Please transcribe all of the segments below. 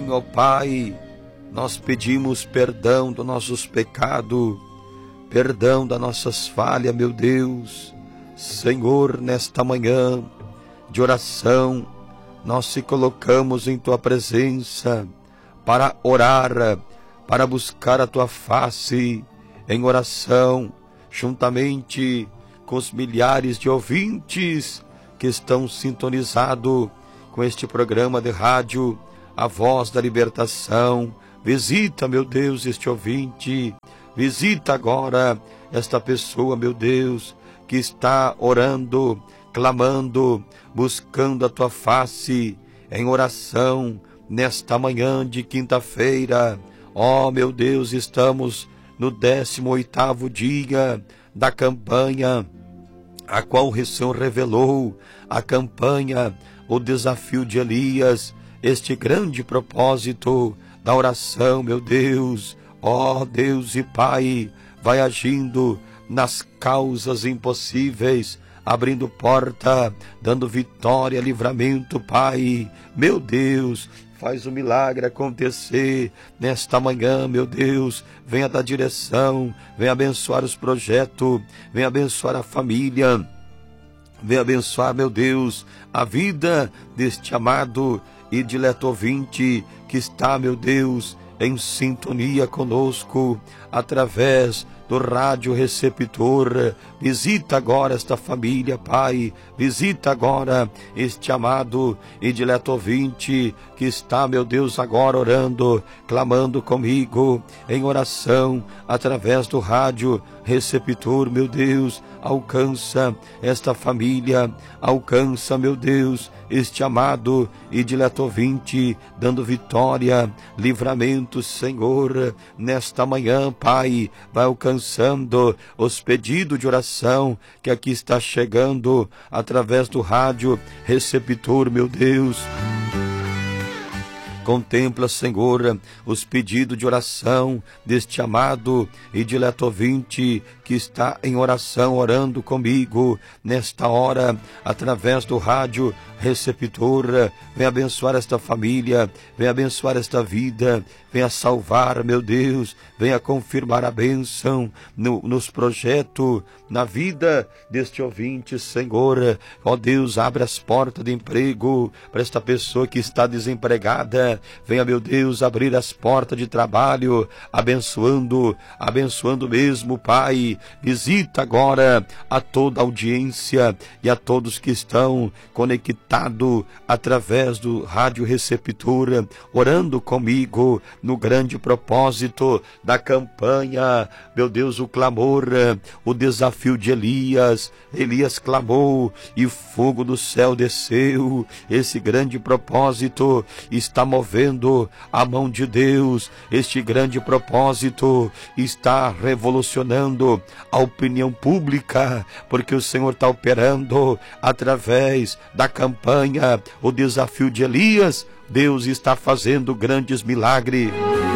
ó Pai, nós pedimos perdão dos nossos pecados, perdão das nossas falhas, meu Deus. Senhor, nesta manhã de oração, nós se colocamos em Tua presença para orar, para buscar a Tua face em oração, juntamente com os milhares de ouvintes que estão sintonizados com este programa de rádio, A Voz da Libertação. Visita, meu Deus, este ouvinte, visita agora esta pessoa, meu Deus, que está orando, clamando, buscando a Tua face em oração nesta manhã de quinta-feira. Ó, meu Deus, estamos no 18º dia da campanha, a qual o Senhor revelou, a campanha, o desafio de Elias, este grande propósito da oração, meu Deus. Ó Deus e Pai, vai agindo nas causas impossíveis, abrindo porta, dando vitória, livramento, Pai. Meu Deus, faz o milagre acontecer nesta manhã, meu Deus. Venha dar direção, venha abençoar os projetos, venha abençoar a família, venha abençoar, meu Deus, a vida deste amado e dileto ouvinte que está, meu Deus, em sintonia conosco através do rádio receptor. Visita agora esta família, Pai. Visita agora este amado e dileto ouvinte que está, meu Deus, agora orando, clamando comigo em oração através do rádio receptor, meu Deus. Alcança esta família, alcança, meu Deus, este amado e dileto ouvinte, dando vitória, livramento, Senhor, nesta manhã, Pai. Vai alcançando os pedidos de oração que aqui está chegando através do rádio receptor, meu Deus. Contempla, Senhor, os pedidos de oração deste amado e dileto ouvinte que está em oração, orando comigo nesta hora, através do rádio receptor. Vem abençoar esta família, vem abençoar esta vida, venha salvar, meu Deus, venha confirmar a bênção nos projetos, na vida deste ouvinte, Senhor. Ó Deus, abre as portas de emprego para esta pessoa que está desempregada. Venha, meu Deus, abrir as portas de trabalho, abençoando mesmo, Pai. Visita agora a toda a audiência e a todos que estão conectados através do rádio receptor, orando comigo no grande propósito da campanha. Meu Deus, o clamor, o desafio de Elias. Elias clamou e fogo do céu desceu. Esse grande propósito está movendo a mão de Deus. Este grande propósito está revolucionando a opinião pública, porque o Senhor está operando através da campanha, o desafio de Elias. Deus está fazendo grandes milagres.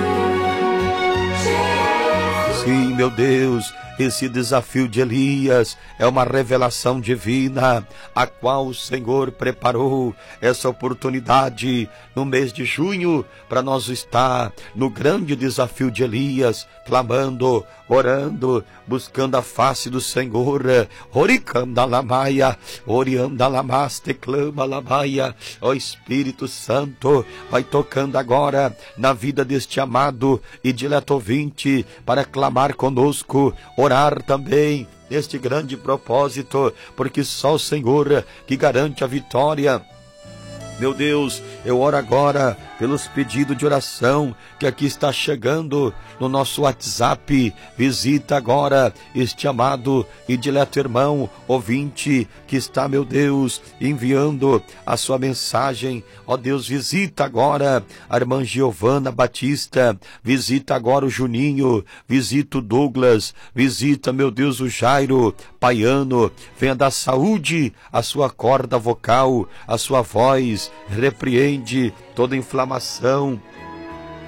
Sim, meu Deus, esse desafio de Elias é uma revelação divina, a qual o Senhor preparou essa oportunidade no mês de junho, para nós estar no grande desafio de Elias, clamando, orando, buscando a face do Senhor. Oricandalamaia, oriandalamaste clama lamaia. Ó Espírito Santo, vai tocando agora na vida deste amado e dileto ouvinte, para clamar conosco, orar também neste grande propósito, porque só o Senhor que garante a vitória. Meu Deus, eu oro agora pelos pedidos de oração que aqui está chegando no nosso WhatsApp. Visita agora este amado e dileto irmão ouvinte que está, meu Deus, enviando a sua mensagem. Ó Deus, visita agora a irmã Giovana Batista, visita agora o Juninho, visita o Douglas, visita, meu Deus, o Jairo Paiano. Venha dar saúde à sua corda vocal, à sua voz, repreende toda inflamação,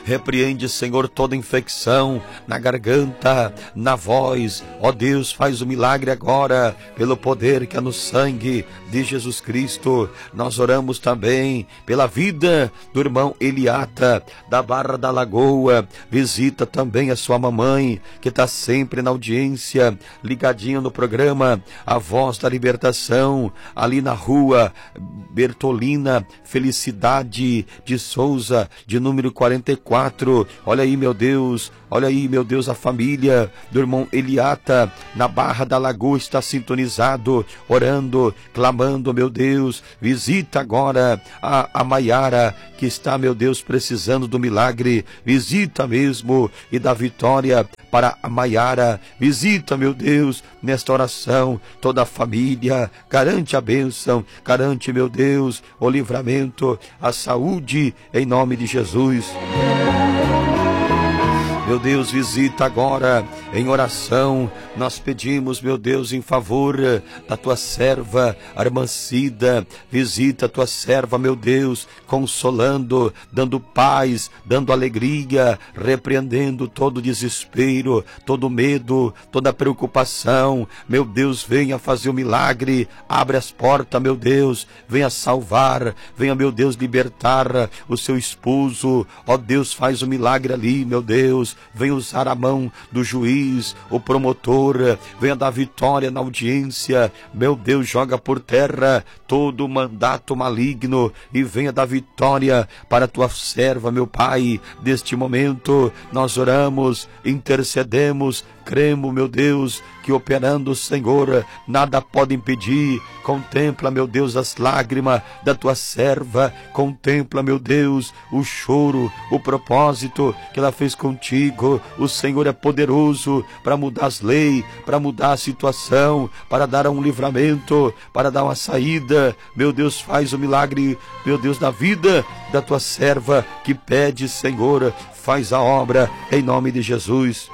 repreende, Senhor, toda infecção na garganta, na voz. Ó Deus, faz o milagre agora, pelo poder que há no sangue de Jesus Cristo. Nós oramos também pela vida do irmão Eliata, da Barra da Lagoa. Visita também a sua mamãe, que está sempre na audiência, ligadinha no programa A Voz da Libertação, ali na rua Bertolina Felicidade de Souza, de número 44. Olha aí, meu Deus, olha aí, meu Deus, a família do irmão Eliata, na Barra da Lagoa, está sintonizado, orando, clamando, meu Deus. Visita agora a Maiara, que está, meu Deus, precisando do milagre. Visita mesmo e dá vitória para a Maiara. Visita, meu Deus, nesta oração, toda a família. Garante a bênção, garante, meu Deus, o livramento, a saúde, em nome de Jesus. Meu Deus, visita agora em oração. Nós pedimos, meu Deus, em favor da tua serva, a irmã Cida. Visita a tua serva, meu Deus, consolando, dando paz, dando alegria, repreendendo todo desespero, todo medo, toda preocupação. Meu Deus, venha fazer o milagre. Abre as portas, meu Deus. Venha salvar, venha, meu Deus, libertar o seu esposo. Ó Deus, faz o milagre ali, meu Deus. Venha usar a mão do juiz, o promotor, venha dar vitória na audiência. Meu Deus, joga por terra todo mandato maligno e venha dar vitória para a tua serva, meu Pai. Neste momento nós oramos, intercedemos, cremos, meu Deus, que operando o Senhor, nada pode impedir. Contempla, meu Deus, as lágrimas da tua serva. Contempla, meu Deus, o choro, o propósito que ela fez contigo. O Senhor é poderoso para mudar as leis, para mudar a situação, para dar um livramento, para dar uma saída. Meu Deus, faz o milagre, meu Deus, na vida da tua serva que pede, Senhor. Faz a obra em nome de Jesus.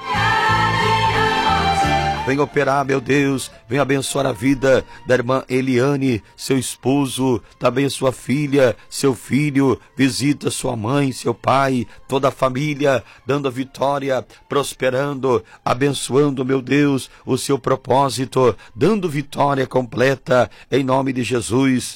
Vem operar, meu Deus, vem abençoar a vida da irmã Eliane, seu esposo, também sua filha, seu filho. Visita sua mãe, seu pai, toda a família, dando a vitória, prosperando, abençoando, meu Deus, o seu propósito, dando vitória completa em nome de Jesus.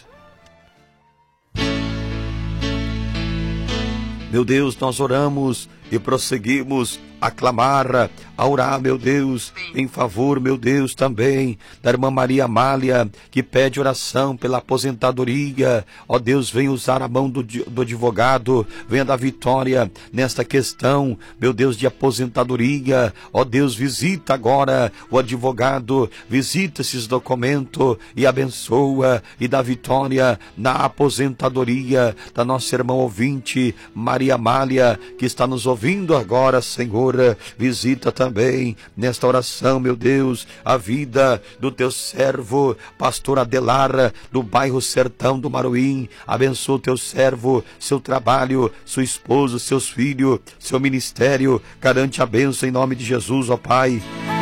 Meu Deus, nós oramos e prosseguimos a clamar, a orar, meu Deus, em favor, meu Deus, também da irmã Maria Amália, que pede oração pela aposentadoria. Ó Deus, vem usar a mão do advogado, venha dar vitória nesta questão, meu Deus, de aposentadoria. Ó Deus, visita agora o advogado, visita esses documentos e abençoa e dá vitória na aposentadoria da nossa irmã ouvinte, Maria Amália, que está nos ouvindo agora, Senhor. Visita também nesta oração, meu Deus, a vida do teu servo, pastor Adelar, do bairro Sertão do Maruim. Abençoa o teu servo, seu trabalho, sua esposa, seus filhos, seu ministério. Garante a bênção em nome de Jesus, ó Pai.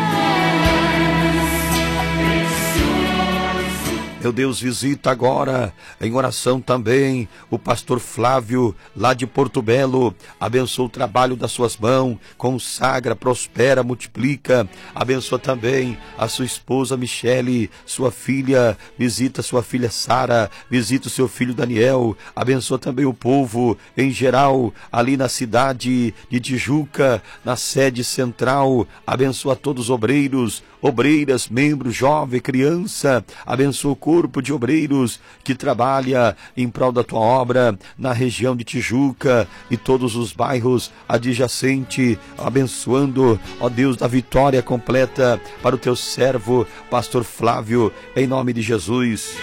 Meu Deus, visita agora, em oração também, o pastor Flávio, lá de Porto Belo. Abençoa o trabalho das suas mãos, consagra, prospera, multiplica. Abençoa também a sua esposa Michele, sua filha, visita sua filha Sara, visita o seu filho Daniel. Abençoa também o povo em geral, ali na cidade de Tijuca, na sede central. Abençoa todos os obreiros, obreiras, membros, jovem, criança. Abençoa o corpo de obreiros que trabalha em prol da tua obra na região de Tijuca e todos os bairros adjacentes, abençoando, ó Deus, da vitória completa para o teu servo, pastor Flávio, em nome de Jesus.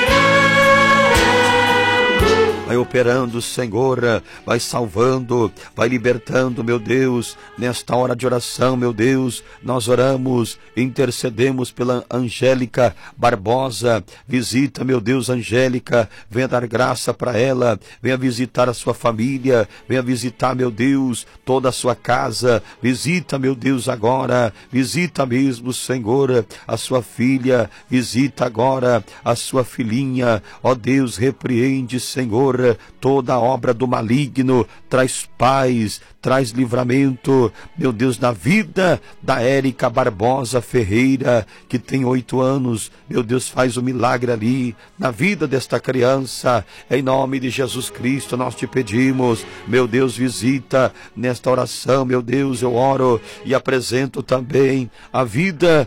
Vai operando, Senhor, vai salvando, vai libertando, meu Deus, nesta hora de oração, meu Deus. Nós oramos, intercedemos pela Angélica Barbosa. Visita, meu Deus, Angélica, venha dar graça para ela, venha visitar a sua família, venha visitar, meu Deus, toda a sua casa. Visita, meu Deus, agora, visita mesmo, Senhor, a sua filha, visita agora a sua filhinha. Ó Deus, repreende, Senhor, Senhor, toda obra do maligno, traz paz, traz livramento, meu Deus, na vida da Érica Barbosa Ferreira, que tem 8 anos, meu Deus, faz um milagre ali, na vida desta criança, em nome de Jesus Cristo, nós te pedimos, meu Deus, visita nesta oração, meu Deus, eu oro e apresento também a vida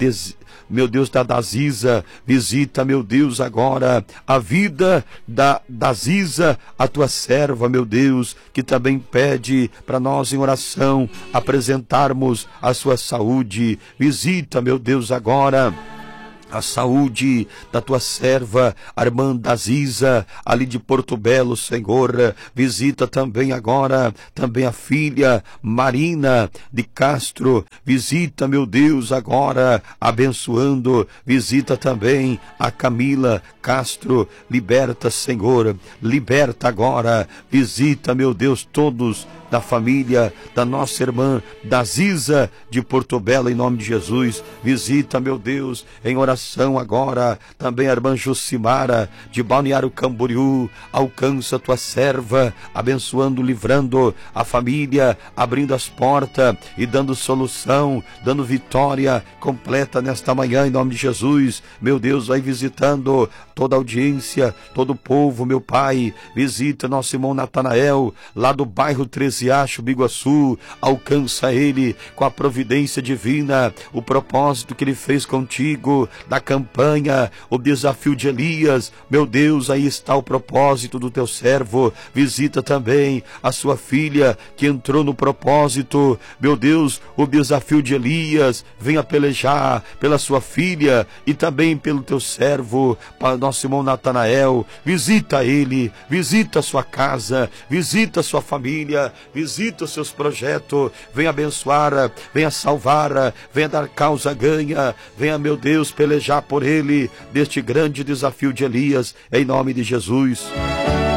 meu Deus, da Daziza, visita, meu Deus, agora a vida da Daziza, a tua serva, meu Deus, que também pede para nós em oração apresentarmos a sua saúde. Visita, meu Deus, agora a saúde da tua serva, a irmã Daziza, ali de Porto Belo, Senhor. Visita também agora, também a filha Marina de Castro. Visita, meu Deus, agora, abençoando. Visita também a Camila Castro. Liberta, Senhor, liberta agora. Visita, meu Deus, todos da família da nossa irmã Daziza de Porto Belo, em nome de Jesus. Visita, meu Deus, em oração agora, também a irmã Jucimara de Balneário Camboriú. Alcança a tua serva, abençoando, livrando a família, abrindo as portas e dando solução, dando vitória completa nesta manhã, em nome de Jesus. Meu Deus, vai visitando toda a audiência, todo o povo, meu Pai. Visita nosso irmão Natanael, lá do bairro Treziacho, Biguaçu. Alcança ele com a providência divina, o propósito que ele fez contigo, da campanha, o desafio de Elias. Meu Deus, aí está o propósito do teu servo. Visita também a sua filha, que entrou no propósito, meu Deus, o desafio de Elias. Venha pelejar pela sua filha e também pelo teu servo, para nosso irmão Natanael. Visita ele, visita a sua casa, visita a sua família, visita os seus projetos. Venha abençoar, venha salvar, venha dar causa ganha, venha, meu Deus, pelejar por ele deste grande desafio de Elias, em nome de Jesus.